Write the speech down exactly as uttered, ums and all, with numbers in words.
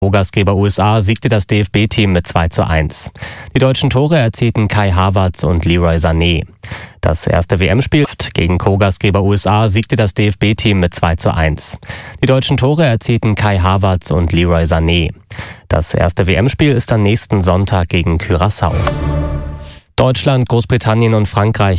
Co-Gastgeber U S A siegte das D F B-Team mit zwei zu eins. Die deutschen Tore erzielten Kai Havertz und Leroy Sané. Das erste W M-Spiel gegen Co-Gastgeber U S A siegte das D F B-Team mit zwei zu eins. Die deutschen Tore erzielten Kai Havertz und Leroy Sané. Das erste W M-Spiel ist am nächsten Sonntag gegen Curaçao. Deutschland, Großbritannien und Frankreich